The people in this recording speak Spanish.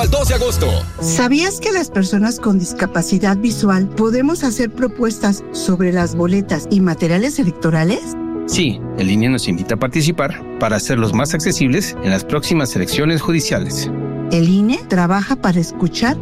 al 2 de agosto. ¿Sabías que las personas con discapacidad visual podemos hacer propuestas sobre las boletas y materiales electorales? Sí, el INE nos invita a participar para hacerlos más accesibles en las próximas elecciones judiciales. El INE trabaja para escuchar